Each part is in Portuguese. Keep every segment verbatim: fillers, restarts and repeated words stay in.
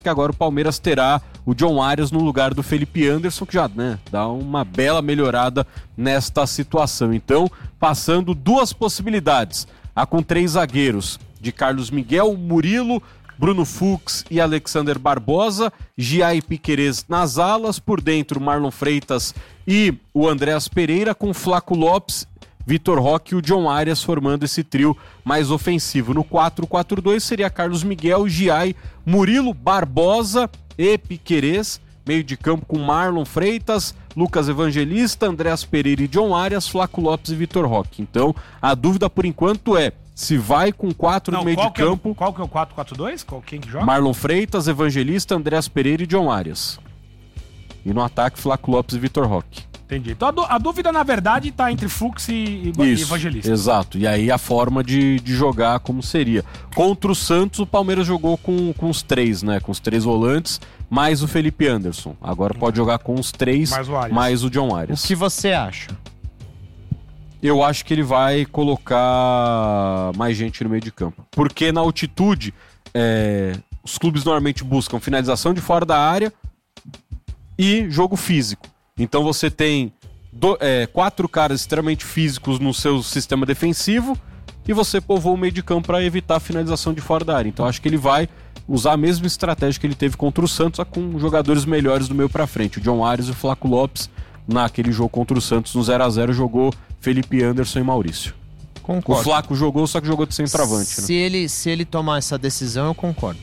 que agora o Palmeiras terá o John Arias no lugar do Felipe Anderson, que já, né, dá uma bela melhorada nesta situação. Então, passando duas possibilidades, a com três zagueiros, de Carlos Miguel, Murilo, Bruno Fux e Alexander Barbosa, Gia e Piquerez nas alas, por dentro Marlon Freitas e o Andréas Pereira, com Flaco Lopes, Vitor Roque e o John Arias formando esse trio mais ofensivo. No quatro quatro dois seria Carlos Miguel, Giai, Murilo, Barbosa e Piquerez, meio de campo com Marlon Freitas, Lucas Evangelista, Andréas Pereira e John Arias, Flaco Lopes e Vitor Roque. Então, a dúvida por enquanto é se vai com quatro no meio de campo. É o, qual que é o quatro quatro dois? Quem que joga? Marlon Freitas, Evangelista, Andréas Pereira e John Arias. E no ataque, Flaco Lopes e Vitor Roque. Entendi. Então a, a dúvida, na verdade, está entre Fux e, e Isso, Evangelista. Exato. E aí a forma de, de jogar como seria. Contra o Santos, o Palmeiras jogou com, com os três, né? Com os três volantes, mais o Felipe Anderson. Agora pode jogar com os três, mais o, mais o John Arias. O que você acha? Eu acho que ele vai colocar mais gente no meio de campo. Porque na altitude, é, os clubes normalmente buscam finalização de fora da área e jogo físico. Então você tem do, é, quatro caras extremamente físicos no seu sistema defensivo e você povoa o meio de campo para evitar a finalização de fora da área. Então acho que ele vai usar a mesma estratégia que ele teve contra o Santos, só com jogadores melhores do meio para frente. O John Arias e o Flaco Lopes, naquele jogo contra o Santos, no zero a zero, jogou Felipe Anderson e Maurício. Concordo. O Flaco jogou, só que jogou de centroavante. Se, né? ele, se ele tomar essa decisão, eu concordo.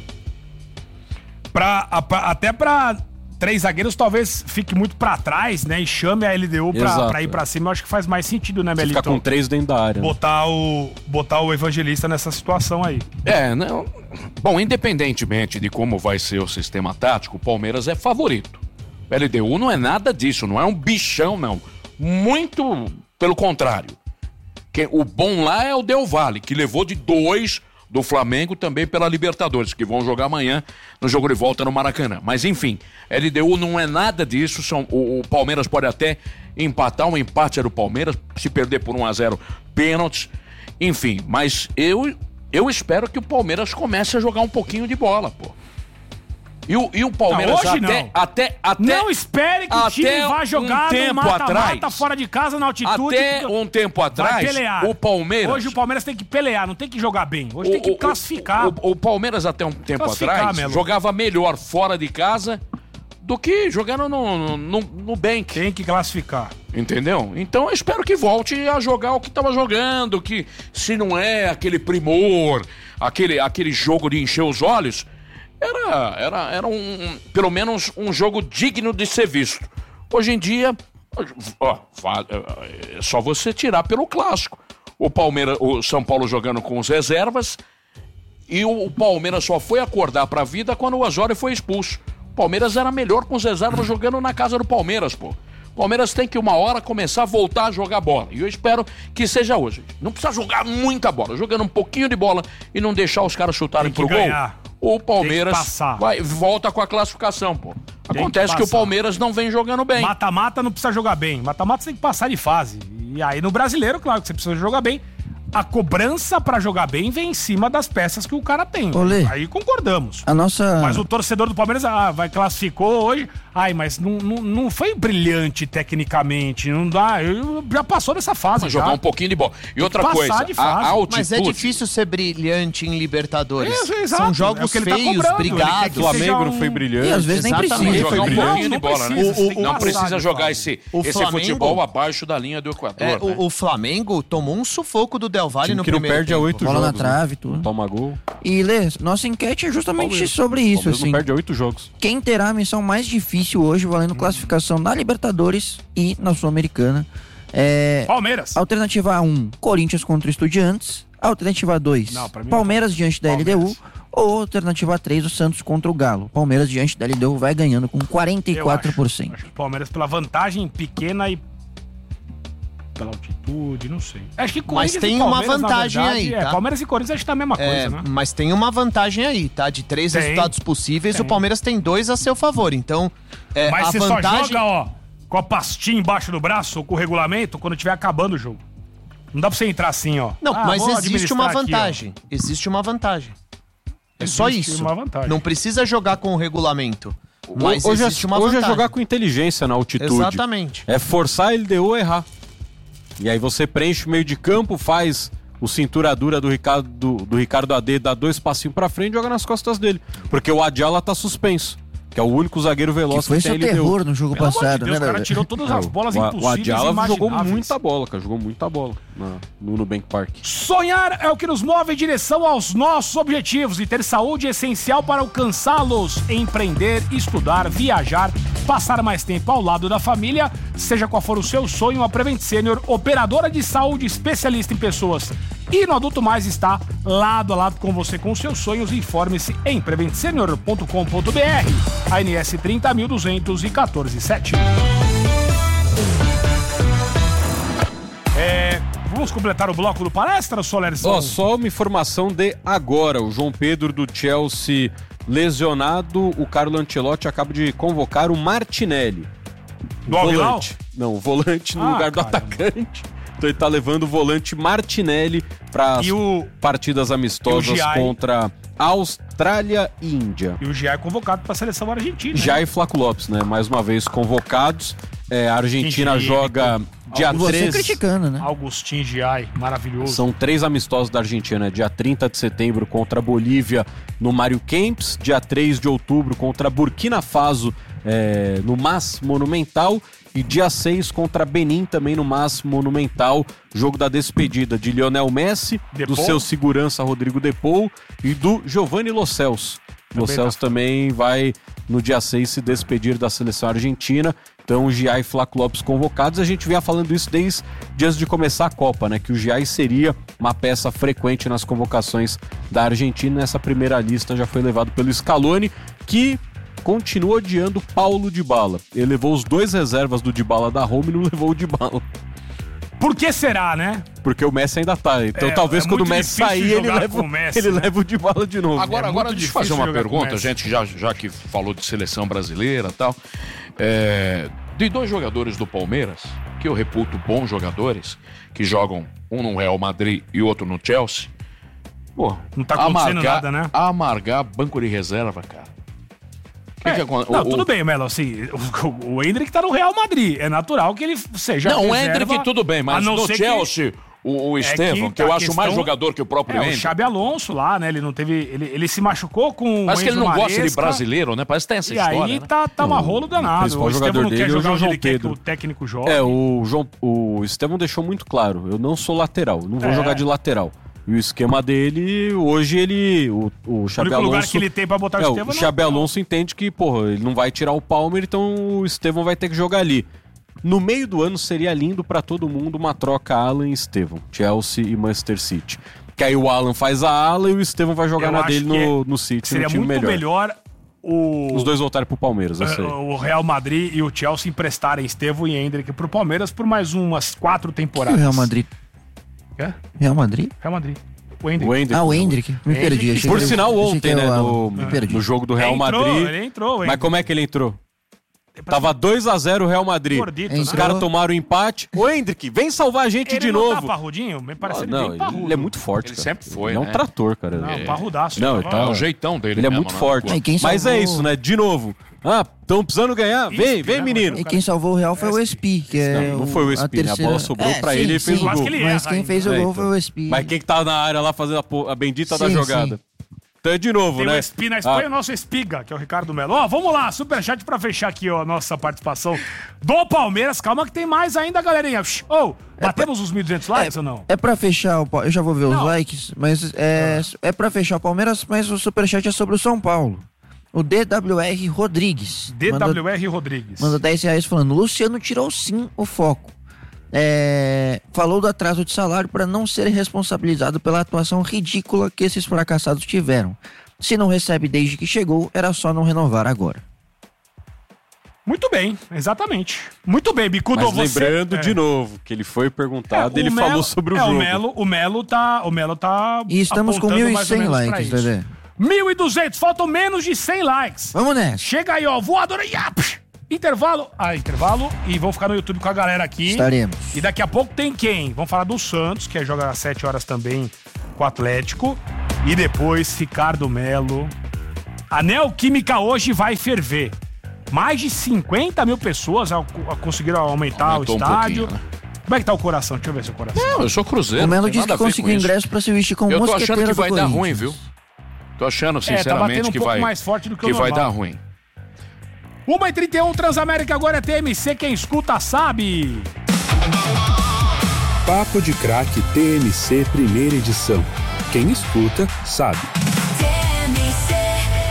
Pra, a, pra, até para três zagueiros talvez fique muito pra trás, né? E chame a L D U pra, pra ir pra cima. Eu acho que faz mais sentido, né, Melito? Ficar com três dentro da área. Botar, né? o, botar o Evangelista nessa situação aí. É, não. Bom, independentemente de como vai ser o sistema tático, o Palmeiras é favorito. O L D U não é nada disso, não é um bichão, não. Muito pelo contrário. O bom lá é o Del Valle, que levou de dois do Flamengo também pela Libertadores, que vão jogar amanhã no jogo de volta no Maracanã. Mas enfim, L D U não é nada disso. São, o, o Palmeiras pode até empatar, um empate é do Palmeiras, se perder por um a zero, pênaltis. Enfim, mas eu, eu espero que o Palmeiras comece a jogar um pouquinho de bola, pô. E o, e o Palmeiras não, hoje até, não. até, até... Não espere que o time vá jogar um tempo no mata-mata atrás, fora de casa, na altitude. Até um tempo atrás, o Palmeiras... Hoje o Palmeiras tem que pelear, não tem que jogar bem. Hoje o, tem que o, classificar. O, o, o Palmeiras até um tempo atrás Melo. jogava melhor fora de casa do que jogando no, no, no Bank. Tem que classificar. Entendeu? Então eu espero que volte a jogar o que estava jogando, que se não é aquele primor, aquele, aquele jogo de encher os olhos... Era, era, era um, pelo menos um jogo digno de ser visto. Hoje em dia, ó, é só você tirar pelo clássico. O Palmeiras, o São Paulo jogando com os reservas e o, o Palmeiras só foi acordar pra vida quando o Osório foi expulso. O Palmeiras era melhor com os reservas jogando na casa do Palmeiras, pô. O Palmeiras tem que uma hora começar a voltar a jogar bola. E eu espero que seja hoje. Não precisa jogar muita bola. Jogando um pouquinho de bola e não deixar os caras chutarem pro ganhar. gol. O Palmeiras vai, volta com a classificação, pô. Tem Acontece que, que o Palmeiras não vem jogando bem. Mata-mata não precisa jogar bem. Mata-mata você tem que passar de fase. E aí no brasileiro, claro que você precisa jogar bem. A cobrança pra jogar bem vem em cima das peças que o cara tem. Olê, aí concordamos. A nossa... Mas o torcedor do Palmeiras ah, vai classificou hoje. Ai, mas não, não, não foi brilhante tecnicamente. Não dá. Eu, já passou dessa fase. Mas já. jogar um pouquinho de bola. E outra coisa, a, a altitude... Mas é difícil ser brilhante em Libertadores. É, exato. São jogos é feios, tá brigados. O Flamengo um... não foi brilhante. E às vezes Exatamente. nem precisa. Jogar um brilhante. pouquinho de bola, né? Precisa, o, o, não precisa jogar esse, esse Flamengo, futebol abaixo da linha do Equador. É, né? o, o Flamengo tomou um sufoco do Del Valle no que não primeiro perde a oito Bola jogos. na trave, né? tudo. Toma gol. E, Lê, nossa enquete é justamente Palmeiras. sobre isso, Palmeiras assim. não perde a oito jogos. Quem terá a missão mais difícil hoje, valendo classificação na Libertadores e na Sul-Americana? É... Palmeiras. Alternativa um, Corinthians contra Estudiantes. Alternativa dois, Não, pra mim Palmeiras é... diante da Palmeiras. L D U. Ou alternativa três, o Santos contra o Galo. Palmeiras diante da L D U vai ganhando com quarenta e quatro por cento. Eu acho, acho que o Palmeiras pela vantagem pequena e pela altitude, não sei. Acho que Mas Corinthians tem e uma Palmeiras, vantagem na verdade, aí, tá? É, Palmeiras e Corinthians acho que tá a mesma É, coisa, né? mas tem uma vantagem aí, tá? De três Tem. resultados possíveis, Tem. o Palmeiras tem dois a seu favor. Então, é, Mas a você vantagem... só joga, ó, com a pastinha embaixo do braço ou com o regulamento quando estiver acabando o jogo. Não dá pra você entrar assim, ó. Não, Ah, mas vou existe uma administrar aqui, vantagem. Existe uma vantagem. É só Existe isso. uma vantagem. Não precisa jogar com o regulamento. Mas hoje existe é, uma hoje é vantagem. jogar com inteligência na altitude. Exatamente. É forçar a L D U a errar. E aí você preenche o meio de campo, faz o cintura dura do Ricardo, do, do Ricardo A D, dá dois passinhos pra frente e joga nas costas dele. Porque o Adjala tá suspenso. Que é o único zagueiro veloz Que foi que tem seu L D U. terror no jogo Pelo amor de passado, Deus, né, o cara Davi? tirou todas as bolas O, o impossíveis e Adjala jogou imagináveis. muita bola, cara. Jogou muita bola na, no Nubank Park. Sonhar é o que nos move em direção aos nossos objetivos e ter saúde é essencial para alcançá-los. Empreender, estudar, viajar, passar mais tempo ao lado da família, seja qual for o seu sonho, a Prevent Senior, operadora de saúde especialista em pessoas e no Adulto Mais, está lado a lado com você com os seus sonhos. Informe-se em prevent senior ponto com ponto b r. A N S trinta mil duzentos e quatorze sete. É, vamos completar o bloco do palestra, Solerzão? Ó, só uma informação de agora. O João Pedro do Chelsea lesionado. O Carlo Ancelotti acaba de convocar o Martinelli. Do o Al-Hilal? volante. Não, o volante no Ah, lugar do caramba. atacante. Então ele tá levando o volante Martinelli para E o- partidas amistosas e o Giai? contra Austrália e Índia. E o Gia é convocado para a seleção argentina. né? Já e Flaco Lopes, né? Mais uma vez convocados. É, a Argentina Quem diria, joga dia E você treze. criticando, né? Augustin Giai, maravilhoso. São três amistosos da Argentina, dia trinta de setembro contra a Bolívia no Mário Kempes, dia três de outubro contra Burkina Faso é, no Mas Monumental e dia seis contra Benin também no Mas Monumental, jogo da despedida de Lionel Messi, Depou? do seu segurança Rodrigo Depou e do Giovanni Lo Celso. Lo Também Celso tá. também vai no dia seis se despedir da seleção argentina. Então o Giai e Flaco Lopes convocados. A gente vinha falando isso desde antes de começar a Copa, né? Que o Giai seria uma peça frequente nas convocações da Argentina. Nessa primeira lista já foi levado pelo Scaloni, que continua odiando Paulo Dybala. Ele levou os dois reservas do Dybala da Roma e não levou o Dybala. Por que será, né? Porque o Messi ainda tá. Então É, talvez é quando o muito Messi difícil sair, ele, jogar leva, com o Messi, ele né? leva o Dybala de novo. Agora, É agora muito deixa eu fazer difícil uma jogar com pergunta, Messi. gente, já, já que falou de seleção brasileira e tal. É, de dois jogadores do Palmeiras, que eu reputo bons jogadores, que jogam um no Real Madrid e outro no Chelsea, pô, Não tá acontecendo amargar, nada, né? amargar banco de reserva, cara. Que É, que aconte- não, o- tudo o- bem, Melo, assim, o, o Hendrick tá no Real Madrid, é natural que ele seja Não, o reserva, Hendrick tudo bem, a mas não no ser que- Chelsea, o, o é Estevão, que, eu a acho mais questão- jogador que o próprio É, o Hendrick. Xabi Alonso lá, né, ele não teve, ele, ele se machucou com Parece o que ele Enzo não gosta de Maresca, brasileiro, né? Parece que tem essa E história, aí né? tá, tá uma rolo danado. principal O Estevão jogador não quer dele jogar hoje é o onde João ele quer que Pedro. o técnico jogue. É, o João, o Estevão deixou muito claro, eu não sou lateral, não vou É. jogar de lateral. E o esquema dele, hoje ele, o, o O Xabi único lugar Alonso... que ele tem pra botar o É, Estevão o Xabi Alonso entende que, porra, ele não vai tirar o Palmer, então o Estevão vai ter que jogar ali. No meio do ano seria lindo pra todo mundo uma troca Alan e Estevão, Chelsea e Manchester City. Que aí o Alan faz a ala e o Estevão vai jogar Eu na acho dele que no, no City, Seria no time muito melhor. melhor, o, Os dois voltarem pro Palmeiras, eu sei. o Real Madrid e o Chelsea emprestarem Estevão e Hendrick pro Palmeiras por mais umas quatro E o temporadas. Real Madrid? É? Real Madrid? Real Madrid. O Hendrick. O Hendrick. Ah, o Hendrick. Me Hendrick. perdi. achei Por que- sinal, achei ontem, que era né, o Alan. no, Me perdi. no jogo do Real entrou, Madrid. Ele entrou, Mas Hendrick. como é que ele entrou? Tava dois a zero o Real Madrid. Gordito, Hein, Os né? caras tomaram o empate. Ô, Hendrick, vem salvar a gente Ele de não novo. tá parrudinho? Me parece Ah, ele não, bem parrudo. ele é muito forte. Ele cara. sempre foi, Ele é um né? trator, cara. Não, É. parrudaço. Não, ele Ó, tá- É o jeitão dele Ele é mesmo, muito né? forte. E quem Mas é salvou- isso, né? De novo. Ah, estão precisando ganhar? Vem, Ispi, vem, né, menino. E quem salvou o Real foi o Espi, que é Não, não foi o a Espi, né? A terceira- bola sobrou É, pra sim, ele e ele fez sim. o Mas gol. que ele Mas erra quem fez o É, gol então. foi o Espi. Mas quem que tá na área lá fazendo a, po- a bendita da Sim, jogada? sim. Então é de novo, Tem né? o Espi na Espanha, Ah, o nosso Espiga, que é o Ricardo Melo. Ó, vamos lá, superchat pra fechar aqui, ó, a nossa participação do Palmeiras. Calma que tem mais ainda, galerinha. Ô, batemos os mil e duzentos likes ou não? É pra fechar o Pa- eu já vou ver os Não. likes, mas é, é pra fechar o Palmeiras, mas o superchat é sobre o São Paulo. O D W R Rodrigues. D Mandou, W R Rodrigues. mandou dez reais falando, Luciano tirou sim o foco. É, falou do atraso de salário para não ser responsabilizado pela atuação ridícula que esses fracassados tiveram. Se não recebe desde que chegou, era só não renovar agora. Muito bem, exatamente. Muito bem, Bicudo, Mas você... lembrando É. de novo que ele foi perguntado, É, ele o Melo- falou sobre o é, jogo. O Melo, o Melo tá, o Melo tá E estamos com apontando mil e mais ou cem menos pra likes, isso. Dedé. mil e duzentos, faltam menos de cem likes. Vamos nessa. Chega aí, ó, voadora. Ya, psh. Intervalo. Ah, intervalo. E vamos ficar no YouTube com a galera aqui. Estaremos. E daqui a pouco tem quem? Vamos falar do Santos, que joga às sete horas também com o Atlético. E depois, Ricardo Melo. A Neoquímica hoje vai ferver. Mais de cinquenta mil pessoas a, a conseguiram aumentar Aumentou o estádio. Um né? Como é que tá o coração? Deixa eu ver seu coração. Não, eu sou Cruzeiro. O Melo disse que conseguiu ingresso pra se vestir como eu mosqueteiro. Eu tô achando que vai dar ruim, viu? Tô achando, sinceramente, é, tá batendo um que, pouco vai, mais forte do que, que o vai dar ruim. uma e trinta e um, Transamérica agora é T M C. Quem escuta sabe. Papo de Craque T M C primeira edição. Quem escuta sabe. T M C.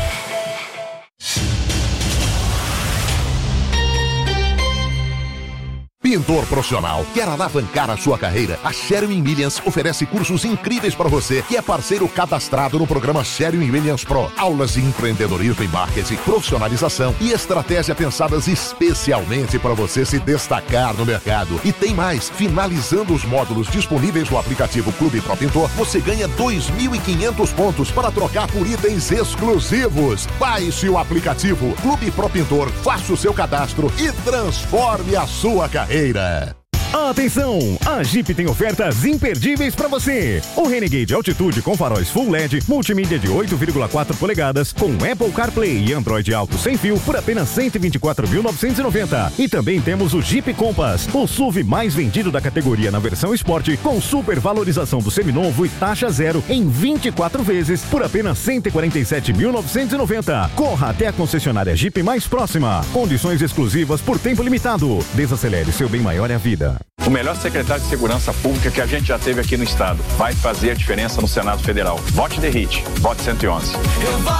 Pintor profissional, quer alavancar a sua carreira? A Sherwin-Williams oferece cursos incríveis para você, que é parceiro cadastrado no programa Sherwin-Williams Pro. Aulas de empreendedorismo e marketing, profissionalização e estratégia pensadas especialmente para você se destacar no mercado. E tem mais, finalizando os módulos disponíveis no aplicativo Clube Pro Pintor, você ganha dois mil e quinhentos pontos para trocar por itens exclusivos. Baixe o aplicativo Clube Pro Pintor, faça o seu cadastro e transforme a sua carreira. Atenção! A Jeep tem ofertas imperdíveis para você. O Renegade Altitude com faróis Full L E D, multimídia de oito vírgula quatro polegadas, com Apple CarPlay e Android Auto sem fio por apenas cento e vinte e quatro mil novecentos e noventa. E também temos o Jeep Compass, o S U V mais vendido da categoria na versão Sport, com super valorização do seminovo e taxa zero em vinte e quatro vezes por apenas cento e quarenta e sete mil novecentos e noventa. Corra até a concessionária Jeep mais próxima. Condições exclusivas por tempo limitado. Desacelere, seu bem maior é a vida. O melhor secretário de Segurança Pública que a gente já teve aqui no estado. Vai fazer a diferença no Senado Federal. Vote D E R I T. Vote cento e onze.